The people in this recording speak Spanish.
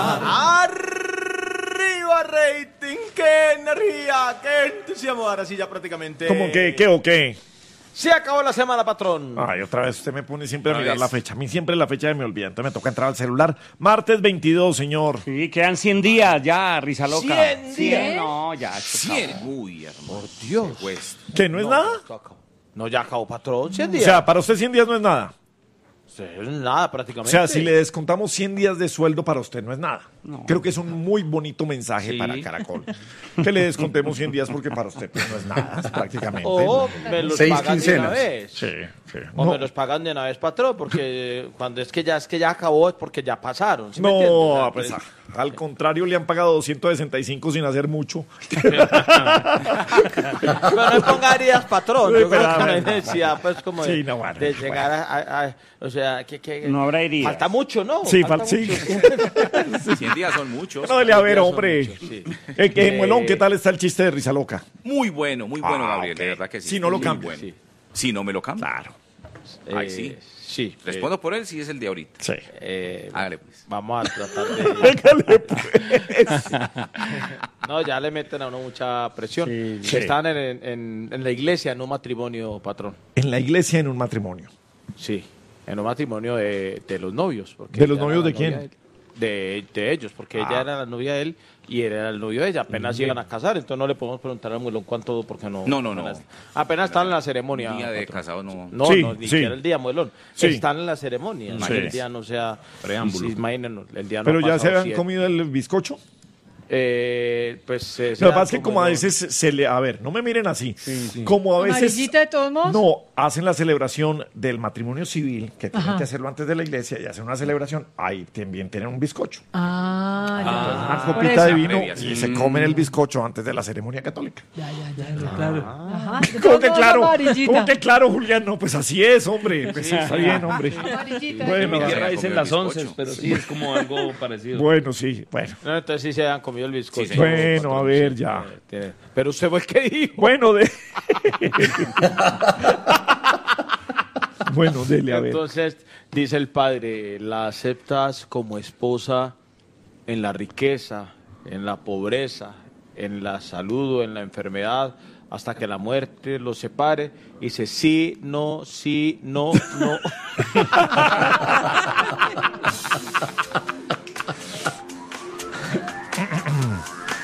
¡Arriba, rating! ¡Qué energía! ¡Qué entusiasmo! Ahora sí, ya prácticamente... ¿Cómo que qué o qué? Se acabó la semana, patrón. Ay, otra vez usted me pone siempre a mirar la fecha. A mí siempre la fecha me olvida. Entonces me toca entrar al celular. Martes 22, señor. Sí, quedan 100 días ya, risa loca. 100 días. No, ya. 100. Uy, hermano. Por Dios. ¿Que no es nada? No, ya acabó, patrón. 100 O días. sea, para usted 100 días no es nada. Sí, es nada, O prácticamente. sea, si le descontamos 100 días de sueldo para usted no es nada. No. Creo que es un muy bonito mensaje para Caracol. Que le descontemos 100 días porque para usted pues, no es nada, prácticamente. O me los 6 pagan de una quincenas. vez. Sí, sí. O No, me los pagan de una vez, patrón, porque cuando es que ya acabó es porque ya pasaron. ¿Sí me entiende? O sea, no pues al contrario le han pagado 265 sin hacer mucho. Pero no ponga heridas, patrón. Yo creo que no hay Pero, necesidad, pues, como Sí, de, no, bueno, de bueno. llegar a o sea, que No habrá heridas. falta mucho, ¿no? Sí, sí. 100 días son muchos. No, dele a ver, son hombre. muchos, sí. Muelón, ¿qué tal está el chiste de Risa Loca? Muy bueno, Gabriel. ok. De verdad que sí. Si no lo Muy cambia. bueno. Sí. Si no me lo cambia. Claro. Ahí sí. Sí. Respondo por él si es el de ahorita. Sí. Hágale pues. Vamos a tratar de... Pégale, pues. No, ya le meten a uno mucha presión. Sí. Están en la iglesia, en un matrimonio, patrón. En la iglesia, en un matrimonio. Sí, en un matrimonio de los novios. Porque ¿De los ella novios era de la quién? novia de ellos, porque ella era la novia de él y él era el novio de ella. Apenas iban a casar, entonces no le podemos preguntar al muelón cuánto, porque no. No. Apenas están en la ceremonia. Día de patrón. casado no. No, Sí, no, ni sí. siquiera el día, muelón. Sí. Están en la ceremonia. Sí. El día no sea. Preámbulo. Imaginen, el día no Pero ha ya se pasado habían siete. comido el bizcocho. Pues. Lo que pasa es que como a veces se le... A ver, no me miren así. Como a veces... ¿Amarillita de todos modos? No, hacen la celebración del matrimonio civil, que tienen que hacerlo antes de la iglesia, y hacen una celebración, ahí también tienen un bizcocho. Una Por copita eso. de vino Previa, sí. y se comen el bizcocho antes de la ceremonia católica. Claro. Ajá. De ¿Cómo todos que modos, claro? amarillita. ¿Cómo que claro, Julián? No, pues así es, hombre. Pues sí, está bien, hombre. Amarillita. Bueno, mi tierra vale. dicen las 11, pero sí es como algo parecido. Bueno, sí, bueno. No, entonces sí se han comido el bizcocho. Sí, señor. Bueno, a ver, ya. Pero usted fue el que dijo. Bueno, bueno, dele, a ver. Entonces, dice el padre, la aceptas como esposa en la riqueza, en la pobreza, en la salud o en la enfermedad, hasta que la muerte los separe. Y dice, sí, no, no.